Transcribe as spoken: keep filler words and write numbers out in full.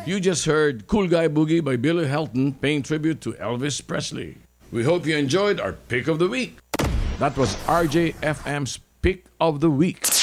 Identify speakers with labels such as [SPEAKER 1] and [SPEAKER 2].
[SPEAKER 1] You just heard Cool Guy Boogie by Billy Helton paying tribute to Elvis Presley. We hope you enjoyed our Pick of the Week. That was R J F M's Pick of the Week.